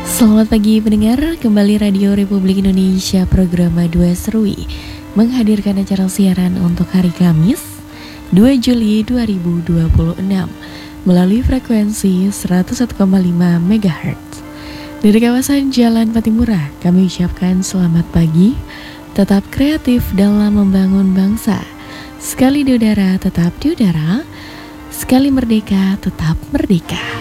Selamat pagi pendengar, kembali Radio Republik Indonesia program 2 Serui menghadirkan acara siaran untuk hari Kamis 2 Juli 2026 melalui frekuensi 101,5 MHz. Dari kawasan Jalan Patimura, kami ucapkan selamat pagi, tetap kreatif dalam membangun bangsa. Sekali di udara, tetap di udara. Sekali merdeka, tetap merdeka.